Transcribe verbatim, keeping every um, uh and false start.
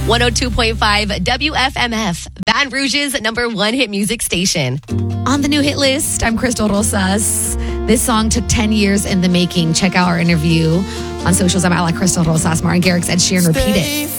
one oh two point five W F M F, Baton Rouge's number one hit music station. On the new hit list, I'm Crystal Rosas. This song took ten years in the making. Check out our interview on socials. I'm at like Crystal Rosas. Martin Garrix, Ed Sheeran, repeat it.